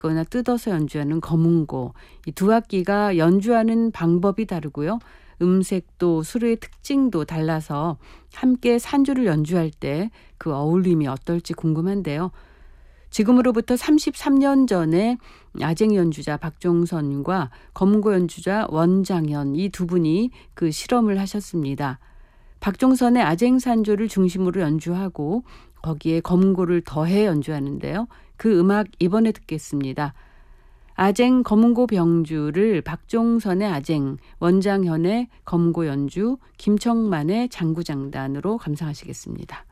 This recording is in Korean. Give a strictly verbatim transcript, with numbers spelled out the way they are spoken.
거나 뜯어서 연주하는 검은고. 이 두 악기가 연주하는 방법이 다르고요. 음색도 수로의 특징도 달라서 함께 산주를 연주할 때 그 어울림이 어떨지 궁금한데요. 지금으로부터 삼십삼 년 전에 아쟁 연주자 박종선과 검은고 연주자 원장현 이 두 분이 그 실험을 하셨습니다. 박종선의 아쟁 산조를 중심으로 연주하고 거기에 검은고를 더해 연주하는데요. 그 음악 이번에 듣겠습니다. 아쟁 검은고 병주를 박종선의 아쟁, 원장현의 검은고 연주, 김청만의 장구장단으로 감상하시겠습니다.